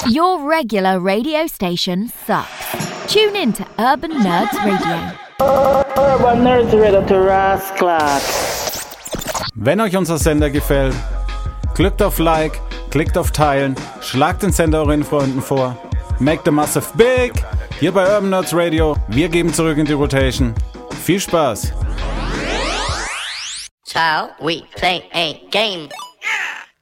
Your regular radio station sucks. Tune in to Urban Nerds Radio. Urban Nerds Radio to Rasclat. Wenn euch unser Sender gefällt, klickt auf Like, klickt auf Teilen, schlagt den Sender euren Freunden vor. Make the massive big! Hier bei Urban Nerds Radio. Wir geben zurück in die Rotation. Viel Spaß! Child, we play a game.